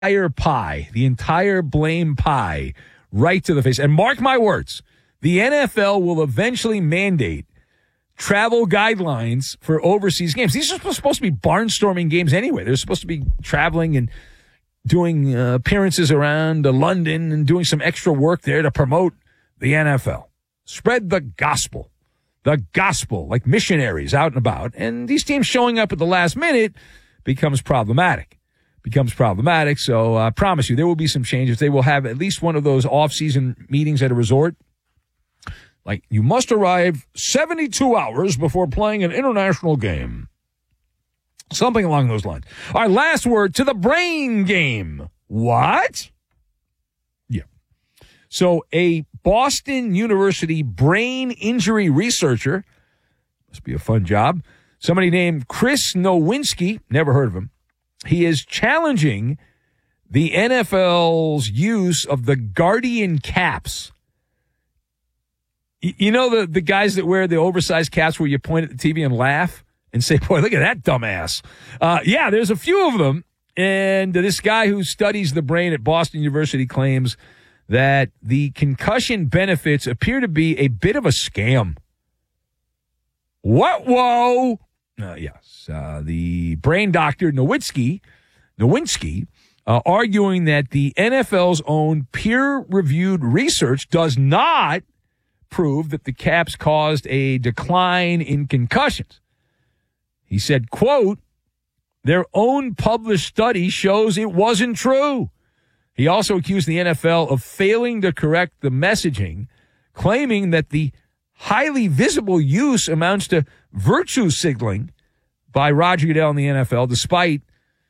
entire pie, the entire blame pie, right to the face. And mark my words, the NFL will eventually mandate travel guidelines for overseas games. These are supposed to be barnstorming games anyway. They're supposed to be traveling and doing appearances around London and doing some extra work there to promote the NFL. Spread the gospel, like missionaries out and about. And these teams showing up at the last minute becomes problematic. So I promise you, there will be some changes. They will have at least one of those off-season meetings at a resort. Like, you must arrive 72 hours before playing an international game. Something along those lines. All right, last word to the brain game. What? Yeah. So a Boston University brain injury researcher, must be a fun job, somebody named Chris Nowinski, never heard of him, he is challenging the NFL's use of the Guardian caps. You know the guys that wear the oversized caps where you point at the TV and laugh and say, boy, look at that dumbass. Yeah, there's a few of them. And this guy who studies the brain at Boston University claims that the concussion benefits appear to be a bit of a scam. What? Whoa. Yes. The brain doctor, Nowinski, arguing that the NFL's own peer-reviewed research does not prove that the caps caused a decline in concussions. He said, quote, their own published study shows it wasn't true. He also accused the NFL of failing to correct the messaging, claiming that the highly visible use amounts to virtue signaling by Roger Goodell and the NFL, despite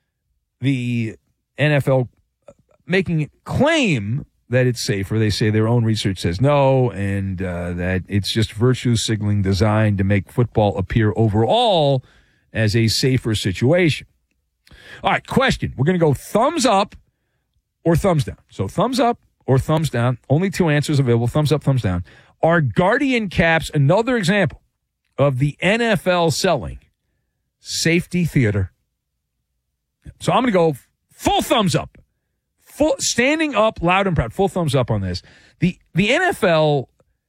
the NFL making it claim that it's safer. They say their own research says no, and that it's just virtue signaling designed to make football appear overall as a safer situation. All right, question. We're going to go thumbs up or thumbs down. So thumbs up or thumbs down. Only two answers available, thumbs up, thumbs down. Are Guardian caps another example of the NFL selling safety theater? So I'm going to go full thumbs up. Full standing up loud and proud. Full thumbs up on this. The NFL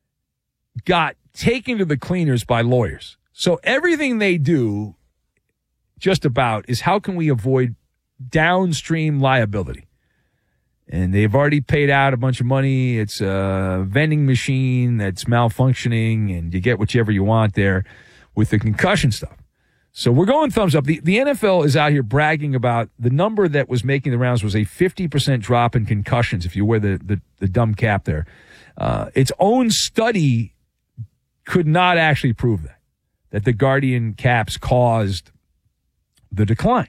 got taken to the cleaners by lawyers. So everything they do just about is how can we avoid downstream liability? And they've already paid out a bunch of money. It's a vending machine that's malfunctioning, and you get whichever you want there with the concussion stuff. So we're going thumbs up. The NFL is out here bragging about the number that was making the rounds was a 50% drop in concussions if you wear the dumb cap there. Its own study could not actually prove that the Guardian caps caused the decline.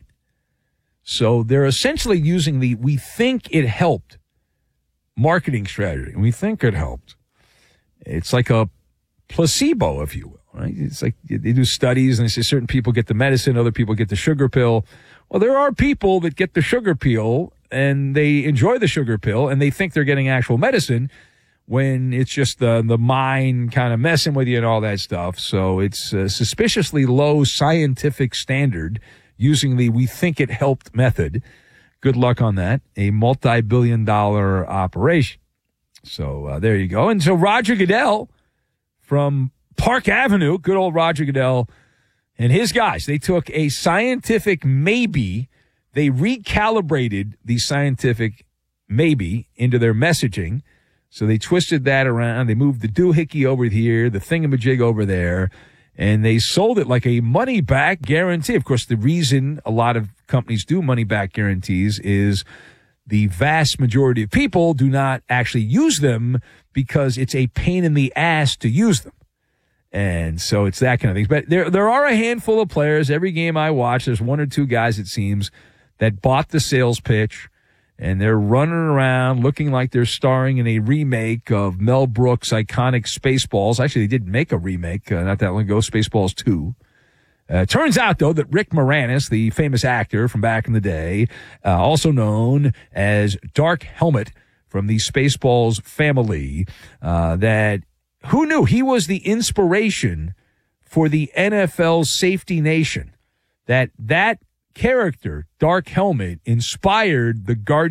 So they're essentially using the we think it helped marketing strategy. We think it helped. It's like a placebo, if you will. Right? It's like they do studies and they say certain people get the medicine, other people get the sugar pill. Well, there are people that get the sugar pill and they enjoy the sugar pill and they think they're getting actual medicine when it's just the mind kind of messing with you and all that stuff. So it's a suspiciously low scientific standard using the we think it helped method. Good luck on that. A multi-billion-dollar operation. So there you go. And so Roger Goodell from Park Avenue, good old Roger Goodell and his guys, they took a scientific maybe, they recalibrated the scientific maybe into their messaging. So they twisted that around. They moved the doohickey over here, the thingamajig over there, and they sold it like a money-back guarantee. Of course, the reason a lot of companies do money-back guarantees is the vast majority of people do not actually use them because it's a pain in the ass to use them. And so it's that kind of thing. But there are a handful of players. Every game I watch, there's one or two guys, it seems, that bought the sales pitch, and they're running around looking like they're starring in a remake of Mel Brooks' iconic Spaceballs. Actually, they did make a remake not that long ago, Spaceballs 2. Turns out, though, that Rick Moranis, the famous actor from back in the day, also known as Dark Helmet from the Spaceballs family, that who knew he was the inspiration for the NFL Safety Nation, that character, Dark Helmet, inspired the Guardians